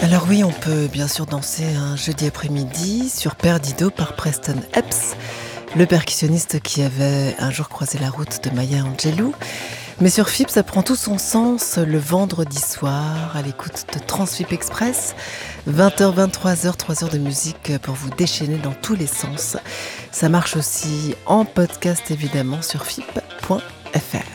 Alors oui, on peut bien sûr danser un jeudi après-midi sur Perdido par Preston Epps, le percussionniste qui avait un jour croisé la route de Maya Angelou. Mais sur FIP, ça prend tout son sens le vendredi soir à l'écoute de Transfip Express. 20h, 23h, 3 heures de musique pour vous déchaîner dans tous les sens. Ça marche aussi en podcast évidemment sur fip.fr.